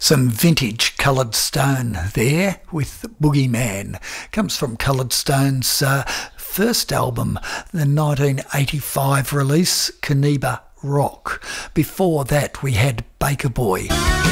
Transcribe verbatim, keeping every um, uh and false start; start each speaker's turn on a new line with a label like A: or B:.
A: Some vintage Coloured Stone there with Boogeyman. Comes from Coloured Stone's uh, first album, the nineteen eighty-five release, Kaniba Rock. Before that we had Baker Boy.